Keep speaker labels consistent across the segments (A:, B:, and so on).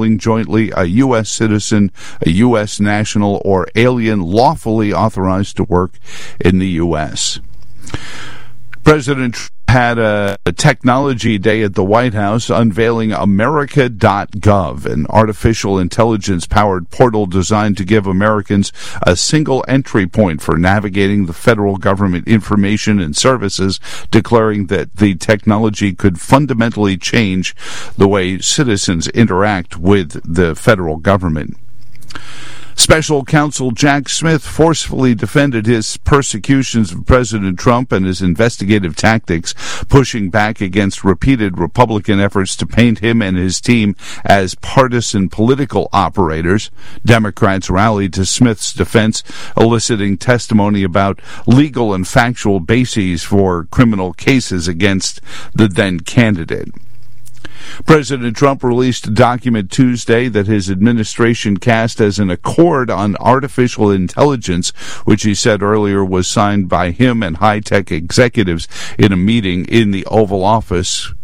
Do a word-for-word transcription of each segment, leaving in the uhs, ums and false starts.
A: jointly a U S citizen, a U S national, or alien lawfully authorized to work in the U S. President Trump had a, a technology day at the White House unveiling America dot gov, an artificial intelligence-powered portal designed to give Americans a single entry point for navigating the federal government information and services, declaring that the technology could fundamentally change the way citizens interact with the federal government. Special counsel Jack Smith forcefully defended his persecutions of President Trump and his investigative tactics, pushing back against repeated Republican efforts to paint him and his team as partisan political operators. Democrats rallied to Smith's defense, eliciting testimony about legal and factual bases for criminal cases against the then candidate. President Trump released a document Tuesday that his administration cast as an accord on artificial intelligence, which he said earlier was signed by him and high-tech executives in a meeting in the Oval Office.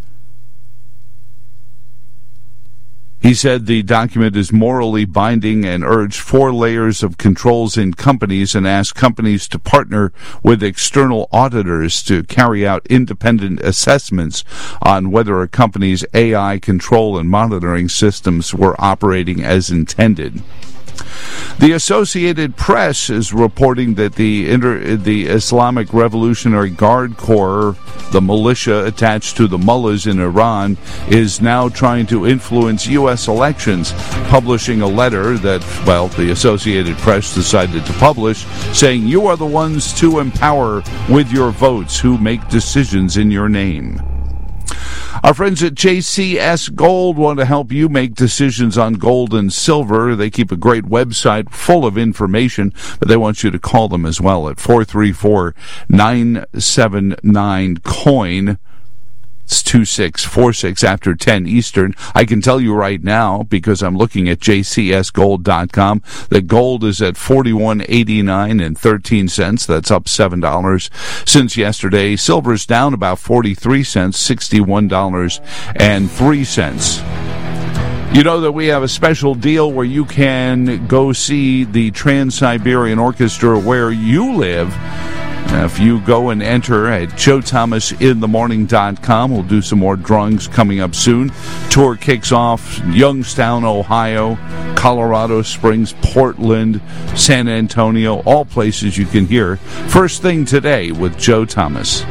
A: He said the document is morally binding and urged four layers of controls in companies and asked companies to partner with external auditors to carry out independent assessments on whether a company's A I control and monitoring systems were operating as intended. The Associated Press is reporting that the inter- the Islamic Revolutionary Guard Corps, the militia attached to the mullahs in Iran, is now trying to influence U S elections, publishing a letter that, well, the Associated Press decided to publish, saying, "You are the ones to empower with your votes who make decisions in your name." Our friends at J C S Gold want to help you make decisions on gold and silver. They keep a great website full of information, but they want you to call them as well at four three four, nine seven nine, coin. It's two six four six after ten Eastern. I can tell you right now, because I'm looking at j c s gold dot com, that gold is at forty-one eighty-nine and thirteen cents. That's up seven dollars since yesterday. Silver's down about forty-three cents, sixty-one dollars and three cents. You know that we have a special deal where you can go see the Trans-Siberian Orchestra where you live. Uh, if you go and enter at joe thomas in the morning dot com, we'll do some more drawings coming up soon. Tour kicks off Youngstown, Ohio, Colorado Springs, Portland, San Antonio, all places you can hear. First thing today with Joe Thomas.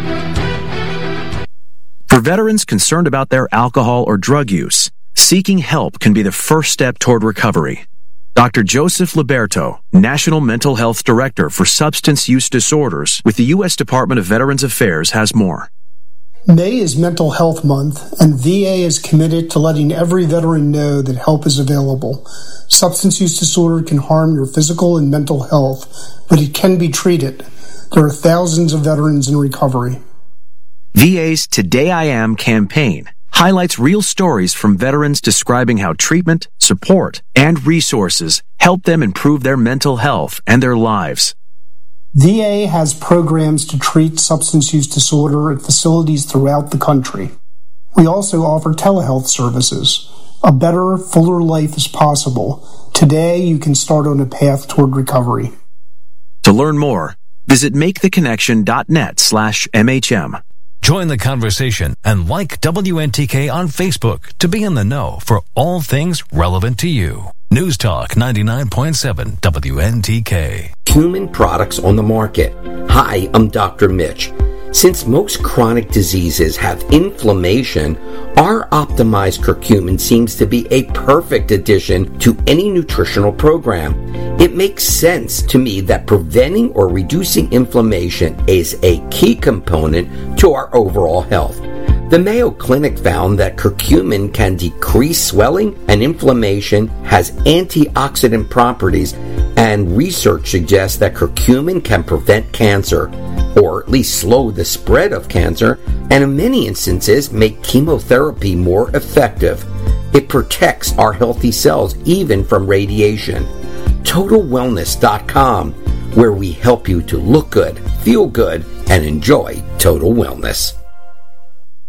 B: For veterans concerned about their alcohol or drug use, seeking help can be the first step toward recovery. Doctor Joseph Liberto, National Mental Health Director for Substance Use Disorders with the U S Department of Veterans Affairs, has more.
C: May is Mental Health Month, and V A is committed to letting every veteran know that help is available. Substance use disorder can harm your physical and mental health, but it can be treated. There are thousands of veterans in recovery.
B: V A's Today I Am campaign highlights real stories from veterans describing how treatment, support, and resources help them improve their mental health and their lives.
C: V A has programs to treat substance use disorder at facilities throughout the country. We also offer telehealth services. A better, fuller life is possible. Today, you can start on a path toward recovery.
B: To learn more, visit maketheconnection.net slash MHM.
D: Join the conversation and like W N T K on Facebook to be in the know for all things relevant to you. News Talk ninety-nine point seven W N T K.
E: Human products on the market. Hi, I'm Doctor Mitch. Since most chronic diseases have inflammation, our optimized curcumin seems to be a perfect addition to any nutritional program. It makes sense to me that preventing or reducing inflammation is a key component to our overall health. The Mayo Clinic found that curcumin can decrease swelling and inflammation, has antioxidant properties, and research suggests that curcumin can prevent cancer, or at least slow the spread of cancer, and in many instances make chemotherapy more effective. It protects our healthy cells even from radiation. total wellness dot com, where we help you to look good, feel good, and enjoy total wellness.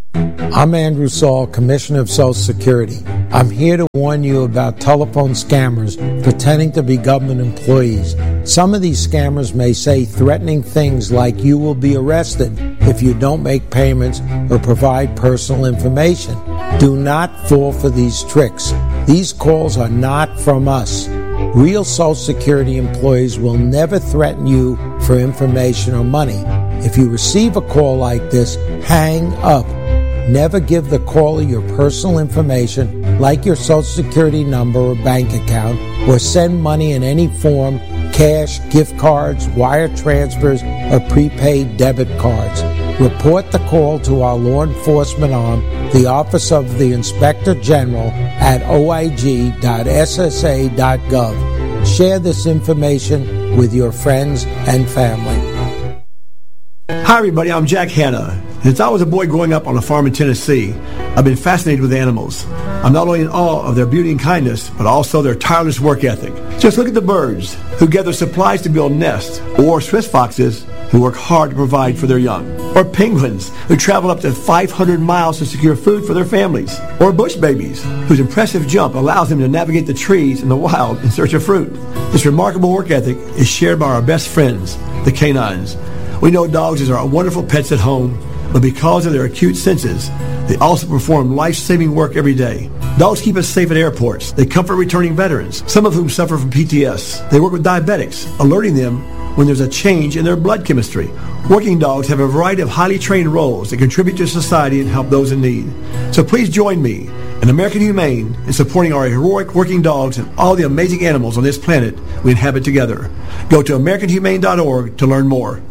F: I'm Andrew Saul, Commissioner of Social Security. I'm here to warn you about telephone scammers pretending to be government employees. Some of these scammers may say threatening things like you will be arrested if you don't make payments or provide personal information. Do not fall for these tricks. These calls are not from us. Real Social Security employees will never threaten you for information or money. If you receive a call like this, hang up. Never give the caller your personal information, like your Social Security number or bank account, or send money in any form, cash, gift cards, wire transfers, or prepaid debit cards. Report the call to our law enforcement arm, the Office of the Inspector General, at o i g dot s s a dot gov. Share this information with your friends and family.
G: Hi everybody, I'm Jack Hanna. Since I was a boy growing up on a farm in Tennessee, I've been fascinated with animals. I'm not only in awe of their beauty and kindness, but also their tireless work ethic. Just look at the birds who gather supplies to build nests, or Swiss foxes who work hard to provide for their young, or penguins who travel up to five hundred miles to secure food for their families, or bush babies whose impressive jump allows them to navigate the trees in the wild in search of fruit. This remarkable work ethic is shared by our best friends, the canines. We know dogs are wonderful pets at home, but because of their acute senses, they also perform life-saving work every day. Dogs keep us safe at airports. They comfort returning veterans, some of whom suffer from P T S. They work with diabetics, alerting them when there's a change in their blood chemistry. Working dogs have a variety of highly trained roles that contribute to society and help those in need. So please join me and American Humane in supporting our heroic working dogs and all the amazing animals on this planet we inhabit together. Go to american humane dot org to learn more.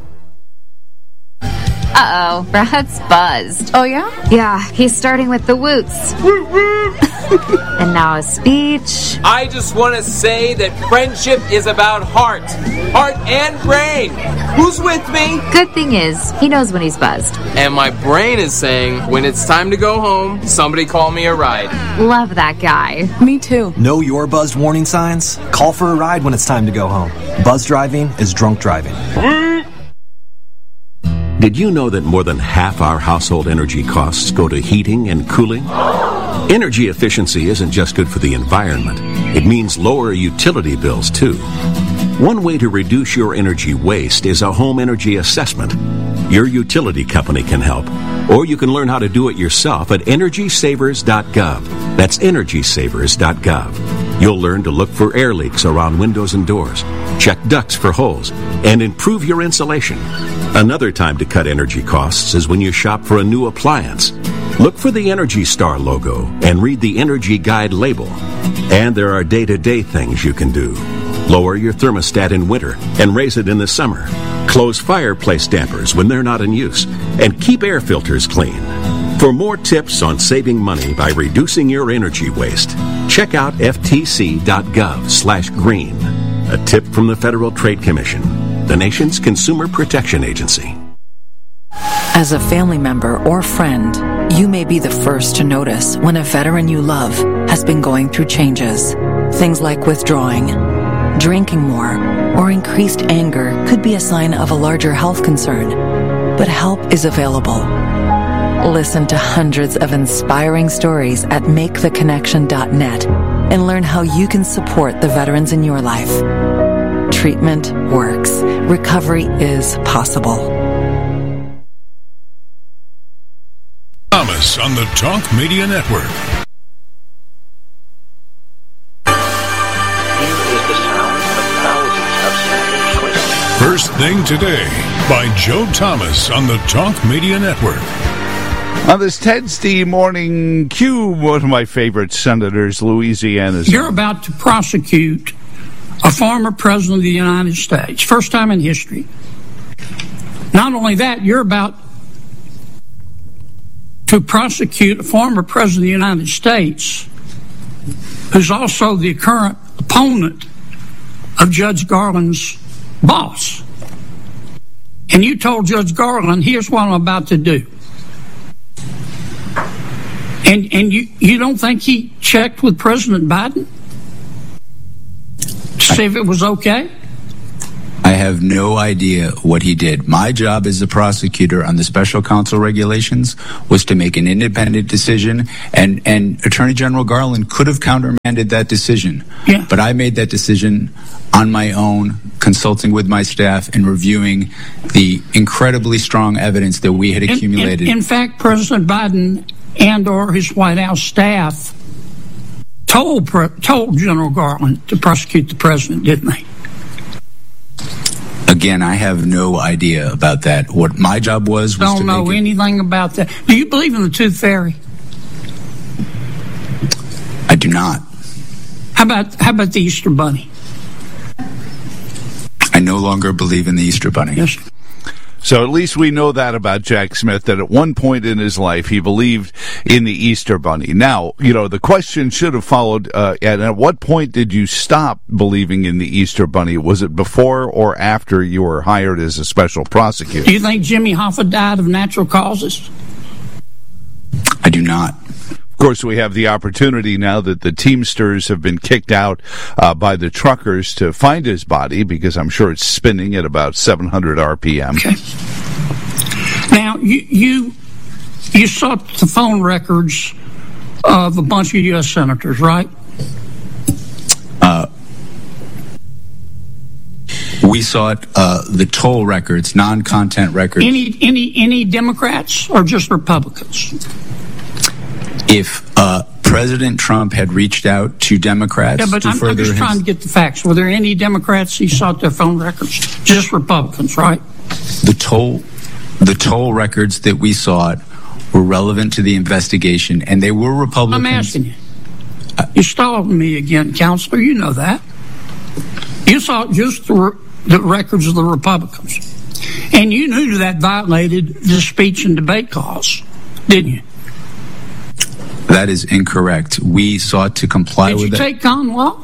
H: Uh-oh, Brad's buzzed.
I: Oh, yeah?
H: Yeah, he's starting with the woots. And now a speech.
J: I just want to say that friendship is about heart. Heart and brain. Who's with me?
H: Good thing is, he knows when he's buzzed.
J: And my brain is saying, when it's time to go home, somebody call me a ride.
H: Love that guy.
I: Me too.
K: Know your buzzed warning signs? Call for a ride when it's time to go home. Buzz driving is drunk driving.
L: Did you know that more than half our household energy costs go to heating and cooling? Energy efficiency isn't just good for the environment. It means lower utility bills, too. One way to reduce your energy waste is a home energy assessment. Your utility company can help, or you can learn how to do it yourself at energy savers dot gov. That's energy savers dot gov. You'll learn to look for air leaks around windows and doors, check ducts for holes, and improve your insulation. Another time to cut energy costs is when you shop for a new appliance. Look for the Energy Star logo and read the Energy Guide label. And there are day-to-day things you can do. Lower your thermostat in winter and raise it in the summer. Close fireplace dampers when they're not in use. And keep air filters clean. For more tips on saving money by reducing your energy waste, check out f t c dot gov slash green. A tip from the Federal Trade Commission, the nation's consumer protection agency.
M: As a family member or friend, you may be the first to notice when a veteran you love has been going through changes. Things like withdrawing, drinking more, or increased anger could be a sign of a larger health concern. But help is available. Listen to hundreds of inspiring stories at make the connection dot net and learn how you can support the veterans in your life. Treatment works. Recovery is possible.
N: Thomas on the Talk Media Network. First Thing Today by Joe Thomas on the Talk Media Network.
A: On this Wednesday morning, Q, one of my favorite senators, Louisiana's.
O: You're about to prosecute a former president of the United States. First time in history. Not only that, you're about to prosecute a former president of the United States who's also the current opponent of Judge Garland's boss. And you told Judge Garland, here's what I'm about to do. And and you, you don't think he checked with President Biden to see if it was okay?
P: I
I: have no idea what he did. My job as a prosecutor on the special counsel regulations was to make an independent decision, and, and Attorney General Garland could have countermanded that decision.
O: Yeah.
I: But I made that decision on my own, consulting with my staff and reviewing the incredibly strong evidence that we had accumulated.
O: In, in, in fact, President Biden and or his White House staff told told General Garland to prosecute the president, didn't they?
I: Again, I have no idea about that. What my job was was
O: Don't
I: to
O: know
I: make it,
O: anything about that. Do you believe in the Tooth Fairy?
I: I do not.
O: How about how about the Easter Bunny?
I: I no longer believe in the Easter Bunny.
O: Yes.
A: So at least we know that about Jack Smith, that at one point in his life he believed in the Easter Bunny. Now, you know, the question should have followed, uh, at, at what point did you stop believing in the Easter Bunny? Was it before or after you were hired as a special prosecutor?
O: Do you think Jimmy Hoffa died of natural causes?
I: I do not.
A: Of course, we have the opportunity now that the Teamsters have been kicked out uh, by the truckers to find his body, because I'm sure it's spinning at about seven hundred R P M.
O: Okay. Now, you you, you sought the phone records of a bunch of U S senators, right?
I: Uh, we sought uh, the toll records, non-content records.
O: Any any any Democrats or just Republicans?
I: If uh, President Trump had reached out to Democrats
O: yeah, but
I: to
O: I'm,
I: further
O: I'm just
I: his...
O: trying to get the facts. Were there any Democrats he sought their phone records? Just Republicans, right?
I: The toll, the toll records that we sought were relevant to the investigation, and they were Republicans.
O: I'm asking you. You're stalling me again, Counselor. You know that. You sought just the, re- the records of the Republicans. And you knew that violated the speech and debate clause, didn't you?
I: That is incorrect. We sought to comply
O: Did
I: with
O: you
I: that.
O: take Conwell?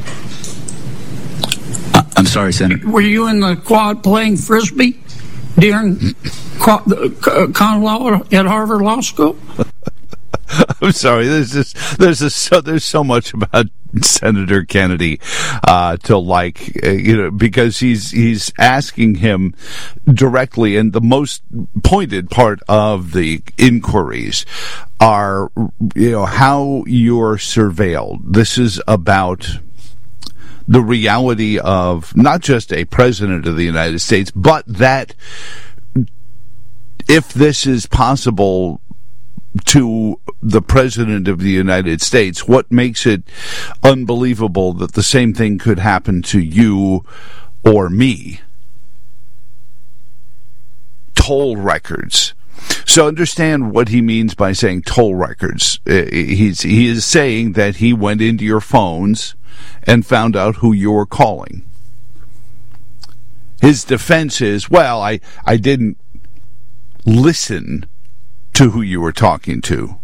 I: Uh, I'm sorry, Senator.
O: Were you in the quad playing Frisbee during quad, uh, Conwell at Harvard Law School?
A: I'm sorry. There's just there's a, so there's so much about Senator Kennedy uh, to like, uh, you know, because he's he's asking him directly, and the most pointed part of the inquiries are, you know, how you're surveilled. This is about the reality of not just a president of the United States, but that if this is possible to the President of the United States, what makes it unbelievable that the same thing could happen to you or me? Toll records. So understand what he means by saying toll records. He's, he is saying that he went into your phones and found out who you were calling. His defense is, well, I, I didn't listen to who you were talking to.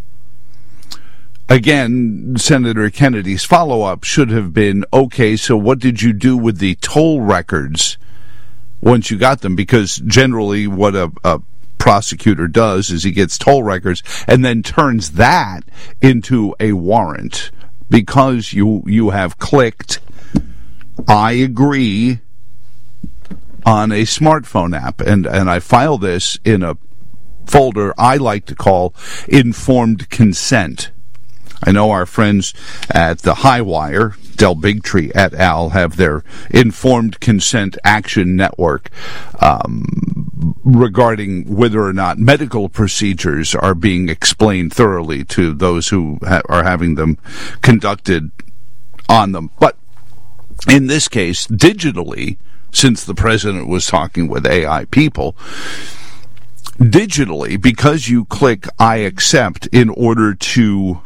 A: Again, Senator Kennedy's follow-up should have been, okay, so what did you do with the toll records once you got them? Because generally what a, a prosecutor does is he gets toll records and then turns that into a warrant because you you have clicked, I agree, on a smartphone app. And, and I file this in a folder I like to call informed consent. I know our friends at the Highwire, Del Bigtree et al., have their informed consent action network um, regarding whether or not medical procedures are being explained thoroughly to those who ha- are having them conducted on them. But in this case, digitally, since the president was talking with A I people, digitally, because you click I accept in order to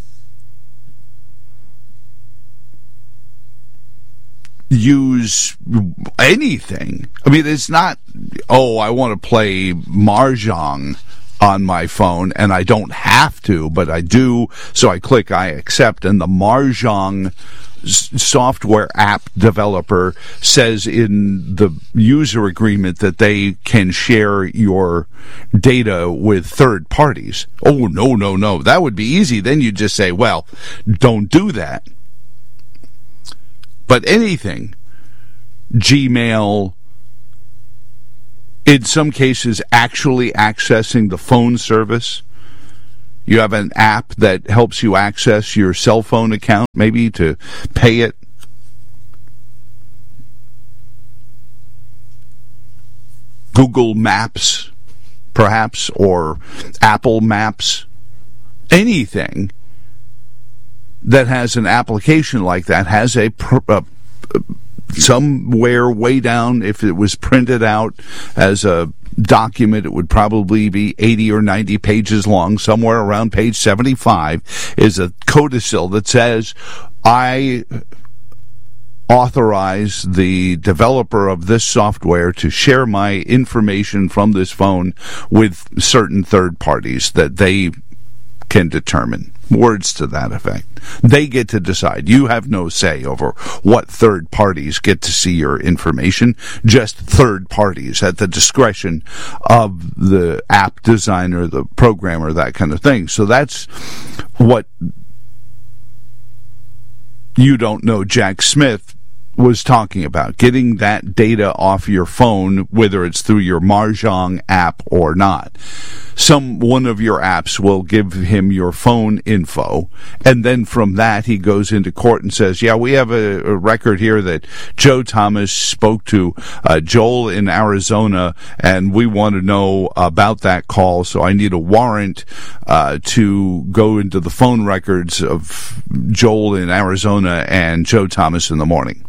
A: use anything. I mean, it's not, oh, I want to play Mahjong on my phone, and I don't have to, but I do, so I click I accept, and the Mahjong software app developer says in the user agreement that they can share your data with third parties. Oh, no, no, no. That would be easy. Then you just say, well, don't do that. But anything Gmail, in some cases actually accessing the phone service. You have an app that helps you access your cell phone account, maybe to pay it. Google Maps, perhaps, or Apple Maps. Anything that has an application like that has a, a somewhere way down, if it was printed out as a document, it would probably be eighty or ninety pages long. Somewhere around page seventy-five is a codicil that says, I authorize the developer of this software to share my information from this phone with certain third parties that they can determine. Words to that effect. They get to decide. You have no say over what third parties get to see your information. Just third parties at the discretion of the app designer, the programmer, that kind of thing. So that's what You Don't Know Jack Smith was talking about, getting that data off your phone, whether it's through your Mahjong app or not. Some one of your apps will give him your phone info, and then from that he goes into court and says, yeah, we have a, a record here that Joe Thomas spoke to uh, Joel in Arizona, and we want to know about that call, so I need a warrant uh, to go into the phone records of Joel in Arizona and Joe Thomas in the morning.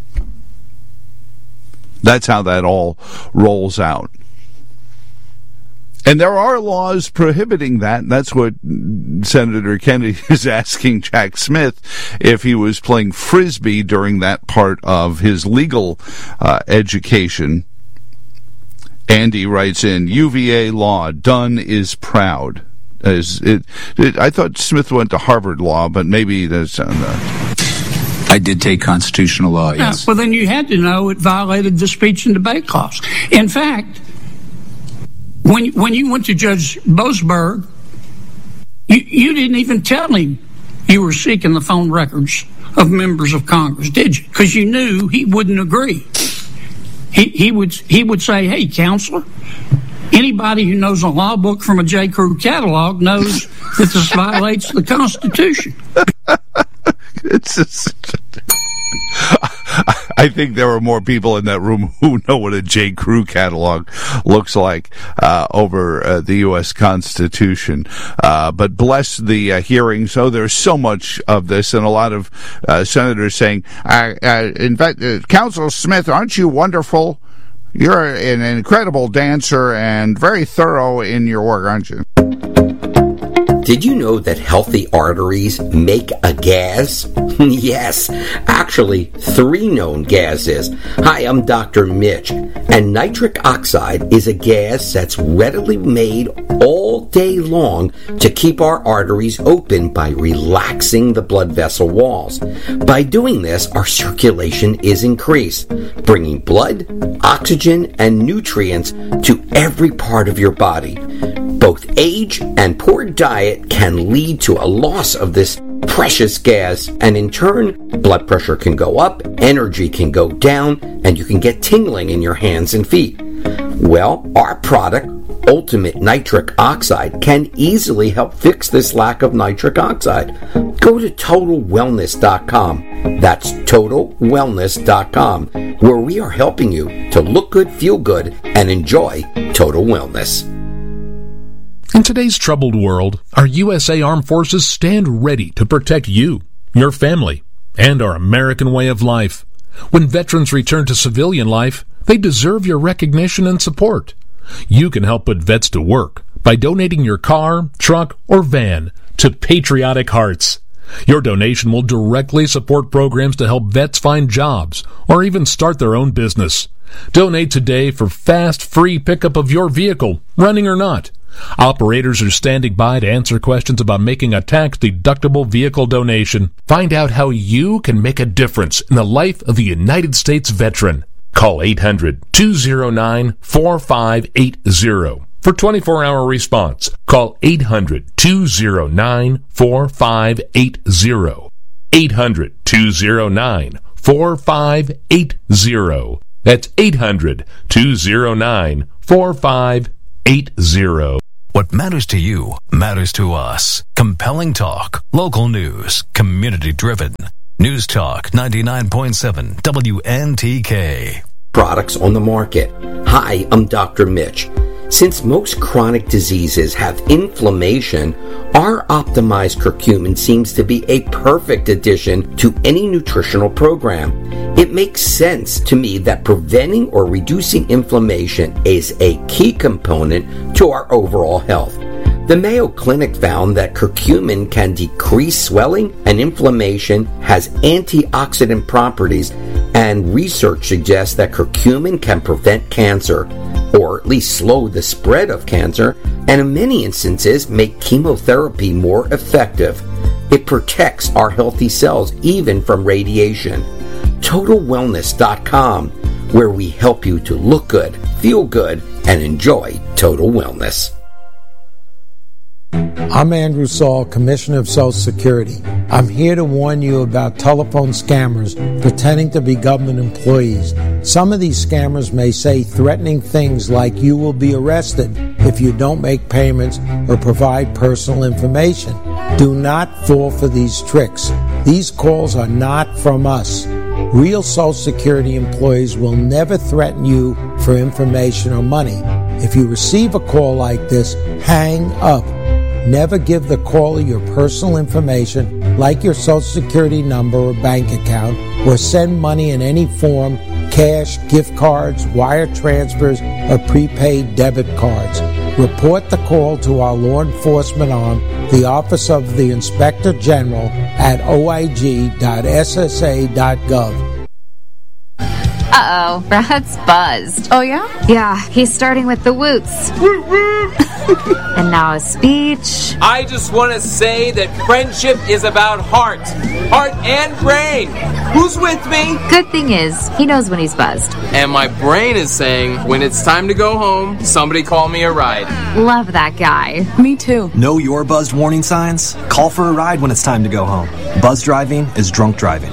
A: That's how that all rolls out. And there are laws prohibiting that. That's what Senator Kennedy is asking Jack Smith if he was playing Frisbee during that part of his legal uh, education. Andy writes in, U V A law, done is proud. Is it, it, I thought Smith went to Harvard Law, but maybe that's on the...
I: I did take constitutional law, yes.
O: Yeah, well, then you had to know it violated the speech and debate clause. In fact, when when you went to Judge Boasberg, you, you didn't even tell him you were seeking the phone records of members of Congress, did you? Because you knew he wouldn't agree. He he would he would say, "Hey, counselor, anybody who knows a law book from a J. Crew catalog knows that this violates the Constitution."
A: It's just, I think there are more people in that room who know what a J. Crew catalog looks like uh, over uh, the U S Constitution. Uh, but bless the uh, hearing. So there's so much of this, and a lot of uh, senators saying, uh, uh, in fact, uh, Counsel Smith, aren't you wonderful? You're an incredible dancer and very thorough in your work, aren't you?
E: Did you know that healthy arteries make a gas? Yes, actually, three known gases. Hi, I'm Doctor Mitch, and nitric oxide is a gas that's readily made all day long to keep our arteries open by relaxing the blood vessel walls. By doing this, our circulation is increased, bringing blood, oxygen, and nutrients to every part of your body. Both age and poor diet can lead to a loss of this precious gas, and in turn, blood pressure can go up, energy can go down, and you can get tingling in your hands and feet. Well, our product, Ultimate Nitric Oxide, can easily help fix this lack of nitric oxide. Go to total wellness dot com. That's total wellness dot com, where we are helping you to look good, feel good, and enjoy total wellness.
P: In today's troubled world, our U S A Armed Forces stand ready to protect you, your family, and our American way of life. When veterans return to civilian life, they deserve your recognition and support. You can help put vets to work by donating your car, truck, or van to Patriotic Hearts. Your donation will directly support programs to help vets find jobs or even start their own business. Donate today for fast, free pickup of your vehicle, running or not. Operators are standing by to answer questions about making a tax-deductible vehicle donation. Find out how you can make a difference in the life of a United States veteran. Call eight hundred, two oh nine, four five eight oh for twenty-four hour response. Call eight hundred, two oh nine, four five eight oh. eight hundred, two oh nine, four five eight zero. That's eight hundred, two oh nine, four five eight zero.
D: What matters to you matters to us. Compelling talk, local news, community-driven. News Talk ninety-nine point seven W N T K.
E: Products on the market. Hi, I'm Doctor Mitch. Since most chronic diseases have inflammation, our optimized curcumin seems to be a perfect addition to any nutritional program. It makes sense to me that preventing or reducing inflammation is a key component to our overall health. The Mayo Clinic found that curcumin can decrease swelling and inflammation, has antioxidant properties, and research suggests that curcumin can prevent cancer, or at least slow the spread of cancer, and in many instances make chemotherapy more effective. It protects our healthy cells even from radiation. Total Wellness dot com, where we help you to look good, feel good, and enjoy total wellness.
F: I'm Andrew Saul, Commissioner of Social Security. I'm here to warn you about telephone scammers pretending to be government employees. Some of these scammers may say threatening things like you will be arrested if you don't make payments or provide personal information. Do not fall for these tricks. These calls are not from us. Real Social Security employees will never threaten you for information or money. If you receive a call like this, hang up. Never give the caller your personal information, like your Social Security number or bank account, or send money in any form, cash, gift cards, wire transfers, or prepaid debit cards. Report the call to our law enforcement arm, the Office of the Inspector General, at O I G dot S S A dot gov.
H: Uh-oh, Brad's buzzed.
Q: Oh, yeah?
H: Yeah, he's starting with the woots. And now a speech.
J: I just want to say that friendship is about heart. Heart and brain. Who's with me?
H: Good thing is, he knows when he's buzzed.
J: And my brain is saying, when it's time to go home, somebody call me a ride.
H: Love that guy.
Q: Me too.
K: Know your buzzed warning signs? Call for a ride when it's time to go home. Buzz driving is drunk driving.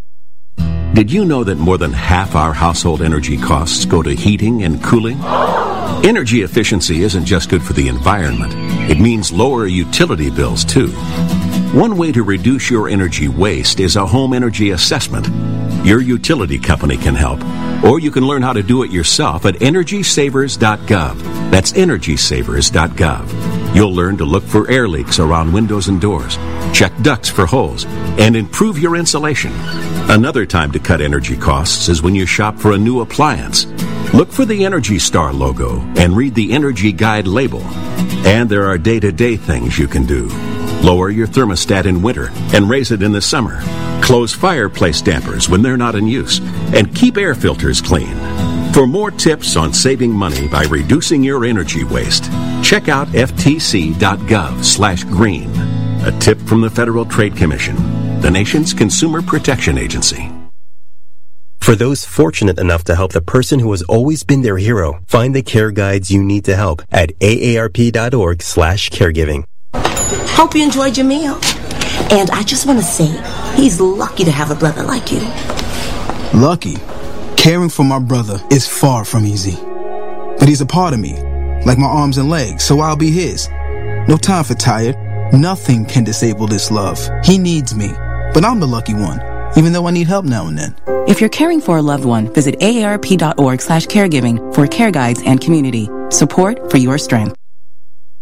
L: Did you know that more than half our household energy costs go to heating and cooling? Energy efficiency isn't just good for the environment. It means lower utility bills, too. One way to reduce your energy waste is a home energy assessment. Your utility company can help, or you can learn how to do it yourself at energy savers dot gov. That's energy savers dot gov. You'll learn to look for air leaks around windows and doors, check ducts for holes, and improve your insulation. Another time to cut energy costs is when you shop for a new appliance. Look for the Energy Star logo and read the Energy Guide label. And there are day-to-day things you can do. Lower your thermostat in winter and raise it in the summer. Close fireplace dampers when they're not in use. And keep air filters clean. For more tips on saving money by reducing your energy waste, check out F T C dot gov slash green. A tip from the Federal Trade Commission, the nation's consumer protection agency.
R: For those fortunate enough to help the person who has always been their hero, find the care guides you need to help at A A R P dot org slash caregiving.
S: Hope you enjoyed your meal. And I just want to say, he's lucky to have a brother like you.
T: Lucky? Caring for my brother is far from easy. But he's a part of me, like my arms and legs, so I'll be his. No time for tired. Nothing can disable this love. He needs me, but I'm the lucky one, even though I need help now and then.
U: If you're caring for a loved one, visit A A R P dot org slash caregiving for care guides and community. Support for your strength.